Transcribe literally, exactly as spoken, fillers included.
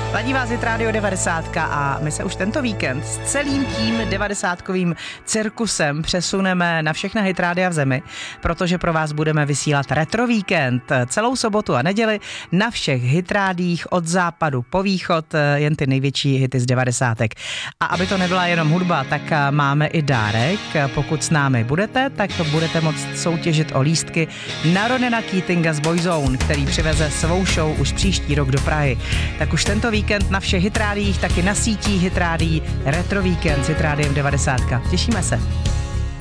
Ladí vás Hit Radio devadesát a my se už tento víkend s celým tím devadesátkovým cirkusem přesuneme na všechna Hit Rádia v zemi, protože pro vás budeme vysílat retro víkend celou sobotu a neděli na všech Hit Rádích od západu po východ, jen ty největší hity z devadesátek. A aby to nebyla jenom hudba, tak máme i dárek. Pokud s námi budete, tak budete moct soutěžit o lístky na Ronena Keatinga z Boyzone, který přiveze svou show už příští rok do Prahy. Tak už tento víkend na všech Hit Rádiích, taky na sítích Hit Rádií, retro víkend s Hit Rádiem devadesát. Těšíme se.